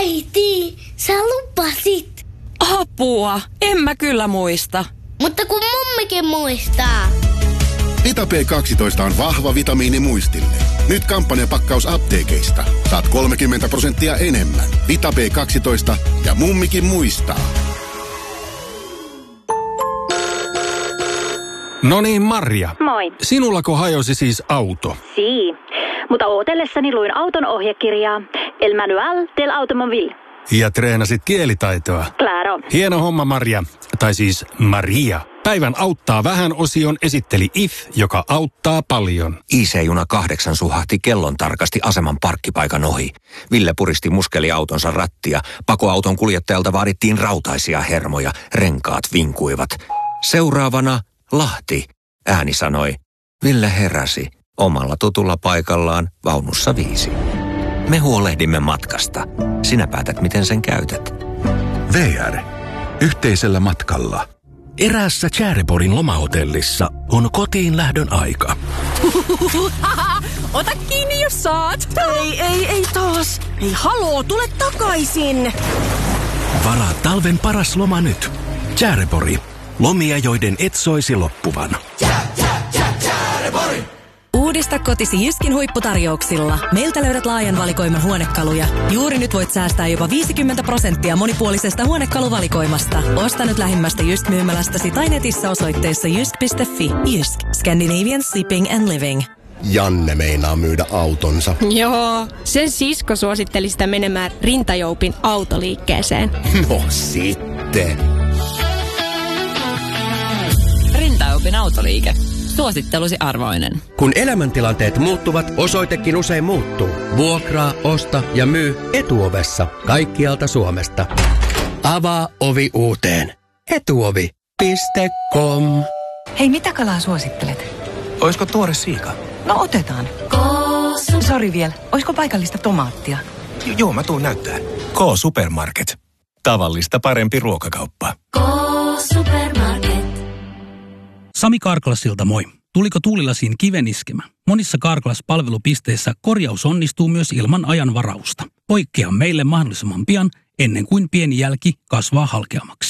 Äiti, sä lupasit. Apua, en mä kyllä muista. Mutta kun mummikin muistaa. Vita B12 on vahva vitamiini muistille. Nyt kampanjapakkaus apteekeista. Saat 30% enemmän. Vita B12 ja mummikin muistaa. No niin, Marja. Moi. Sinullako hajosi siis auto? Sii. Mutta ootellessani luin auton ohjekirjaa. El manual del automobile. Ja treenasit kielitaitoa. Claro. Hieno homma, Marja. Tai siis Maria. Päivän auttaa vähän -osion esitteli IF, joka auttaa paljon. IC-juna 8 suhahti kellon tarkasti aseman parkkipaikan ohi. Ville puristi muskeliautonsa rattia. Pakoauton kuljettajalta vaadittiin rautaisia hermoja. Renkaat vinkuivat. Seuraavana Lahti, ääni sanoi. Ville heräsi omalla tutulla paikallaan vaunussa 5. Me huolehdimme matkasta. Sinä päätät, miten sen käytät. VR. Yhteisellä matkalla. Eräässä Tjäreporin lomahotellissa on kotiin lähdön aika. Ota kiinni, jos saat. Ei taas. Ei haloo, tule takaisin. Varaa talven paras loma nyt. Tjärepori. Lomia, joiden et soisi loppuvan. Tjärepori! Uudista kotisi Jyskin huipputarjouksilla. Meiltä löydät laajan valikoiman huonekaluja. Juuri nyt voit säästää jopa 50% monipuolisesta huonekaluvalikoimasta. Osta nyt lähimmästä Jysk-myymälästäsi tai netissä osoitteessa jysk.fi. Jysk. Scandinavian Shipping and Living. Janne meinaa myydä autonsa. Joo, sen sisko suositteli sitä menemään Rintajoupin autoliikkeeseen. No sitten. Rintajoupin autoliike. Suosittelusi arvoinen. Kun elämäntilanteet muuttuvat, osoitekin usein muuttuu. Vuokraa, osta ja myy Etuovessa kaikkialta Suomesta. Avaa ovi uuteen. Etuovi.com. Hei, mitä kalaa suosittelet? Oisko tuore siika? No otetaan. Sori vielä, oisko paikallista tomaattia? Joo, mä tuun näyttää. K-Supermarket. Tavallista parempi ruokakauppa. K-Supermarket. Sami Karklasilta moi. Tuliko tuulilasiin kiven iskemä? Monissa Karklas-palvelupisteissä korjaus onnistuu myös ilman ajan varausta. Poikkea meille mahdollisimman pian, ennen kuin pieni jälki kasvaa halkeamaksi.